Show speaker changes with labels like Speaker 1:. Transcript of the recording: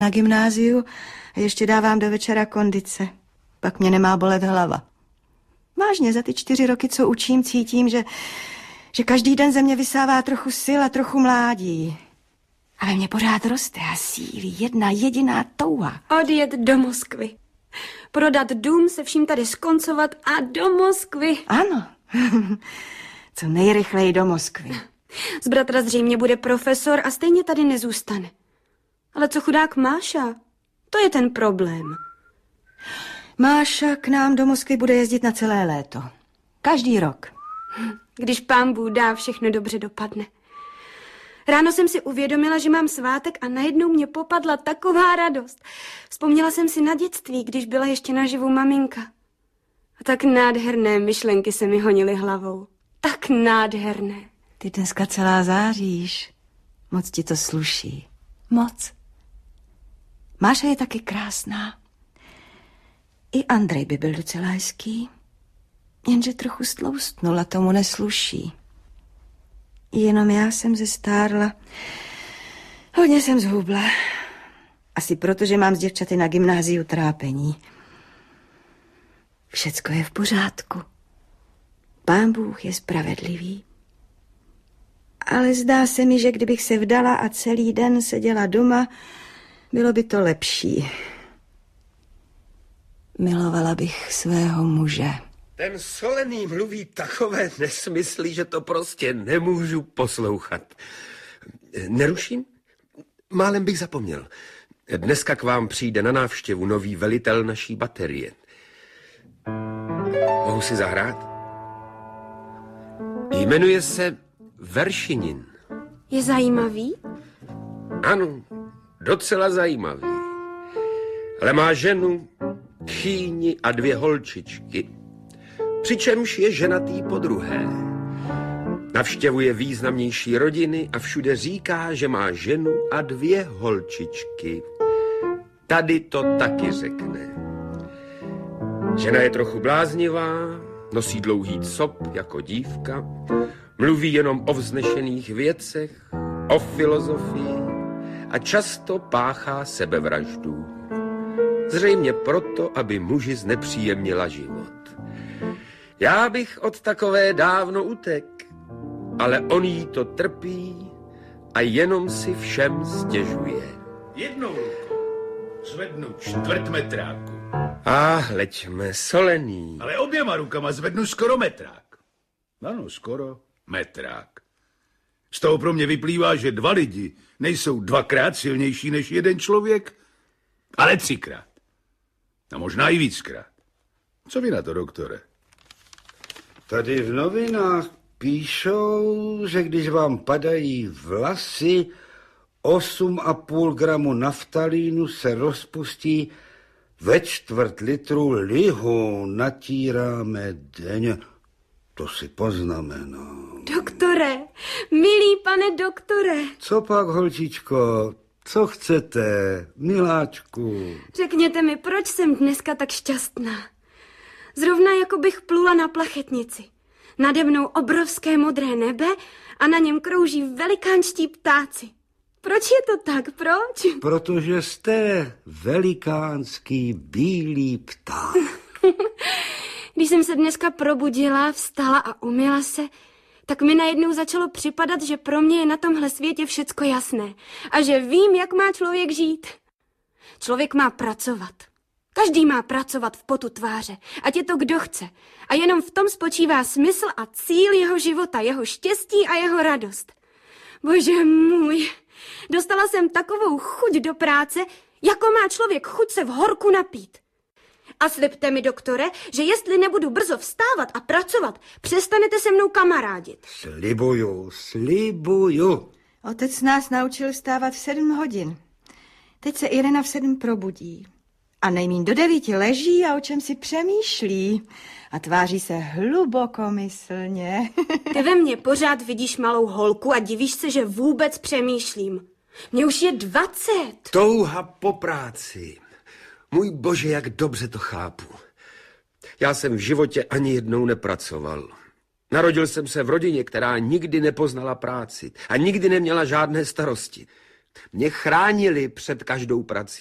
Speaker 1: na gymnáziu a ještě dávám do večera kondice. Pak mě nemá bolet hlava. Vážně, za ty 4 roky, co učím, cítím, že každý den ze mě vysává trochu sil a trochu mládí. Ale mě pořád roste a sílí jedna jediná touha.
Speaker 2: Odjet do Moskvy. Prodat dům, se vším tady skoncovat a do Moskvy.
Speaker 1: Ano, co nejrychleji do Moskvy.
Speaker 2: Z bratra zřejmě bude profesor a stejně tady nezůstane. Ale co chudák Máša? To je ten problém.
Speaker 1: Máša k nám do Moskvy bude jezdit na celé léto. Každý rok.
Speaker 2: Když Pán Bůh dá, všechno dobře dopadne. Ráno jsem si uvědomila, že mám svátek a najednou mě popadla taková radost. Vzpomněla jsem si na dětství, když byla ještě naživu maminka. A tak nádherné myšlenky se mi honily hlavou. Tak nádherné.
Speaker 1: Ty dneska celá záříš. Moc ti to sluší. Moc. Máša je taky krásná. I Andrej by byl docela hezký. Jenže trochu stloustnul a tomu nesluší. Jenom já jsem zestárla. Hodně jsem zhubla. Asi proto, že mám s děvčaty na gymnáziu trápení. Všecko je v pořádku. Pán Bůh je spravedlivý. Ale zdá se mi, že kdybych se vdala a celý den seděla doma, bylo by to lepší. Milovala bych svého muže.
Speaker 3: Ten Solený mluví takové nesmysly, že to prostě nemůžu poslouchat. Neruším? Málem bych zapomněl. Dneska k vám přijde na návštěvu nový velitel naší baterie. Mohu si zahrát? Jmenuje se Veršinin.
Speaker 2: Je zajímavý?
Speaker 3: Ano, docela zajímavý. Ale má ženu, tchýni a 2 holčičky. Přičemž je ženatý podruhé. Navštěvuje významnější rodiny a všude říká, že má ženu a 2 holčičky. Tady to taky řekne. Žena je trochu bláznivá, nosí dlouhý cop jako dívka, mluví jenom o vznešených věcech, o filozofii a často páchá sebevraždu. Zřejmě proto, aby muži znepříjemnila život. Já bych od takové dávno utek, ale on jí to trpí a jenom si všem stěžuje.
Speaker 4: Jednou rukou zvednu 4 metráku.
Speaker 3: Leďme, Solený.
Speaker 4: Ale oběma rukama zvednu skoro metrák. Ano, skoro metrák. Z toho pro mě vyplývá, že 2 lidi nejsou 2krát silnější než 1 člověk, ale 3krát. A možná i víckrát. Co vy na to, doktore?
Speaker 5: Tady v novinách píšou, že když vám padají vlasy, 8,5 gramu naftalínu se rozpustí ve 1/4 litru lihu. Natíráme denně. To si poznamenám.
Speaker 2: Doktore, milý pane doktore.
Speaker 5: Co pak, holčičko? Co chcete, miláčku?
Speaker 2: Řekněte mi, proč jsem dneska tak šťastná? Zrovna jako bych plula na plachetnici. Nade mnou obrovské modré nebe a na něm krouží velikánští ptáci. Proč je to tak, proč?
Speaker 5: Protože jste velikánský bílý pták.
Speaker 2: Když jsem se dneska probudila, vstala a umyla se, tak mi najednou začalo připadat, že pro mě je na tomhle světě všecko jasné a že vím, jak má člověk žít. Člověk má pracovat. Každý má pracovat v potu tváře, ať je to kdo chce. A jenom v tom spočívá smysl a cíl jeho života, jeho štěstí a jeho radost. Bože můj, dostala jsem takovou chuť do práce, jako má člověk chuť se v horku napít. A slibte mi, doktore, že jestli nebudu brzo vstávat a pracovat, přestanete se mnou kamarádit.
Speaker 5: Slibuju.
Speaker 1: Otec nás naučil vstávat v 7 hodin. Teď se Irena v 7 probudí. A nejmíň do 9 leží a o čem si přemýšlí. A tváří se hlubokomyslně.
Speaker 2: Ty ve mně pořád vidíš malou holku a divíš se, že vůbec přemýšlím. Mně už je 20.
Speaker 3: Touha po práci. Můj bože, jak dobře to chápu. Já jsem v životě ani jednou nepracoval. Narodil jsem se v rodině, která nikdy nepoznala práci a nikdy neměla žádné starosti. Mě chránili před každou prací.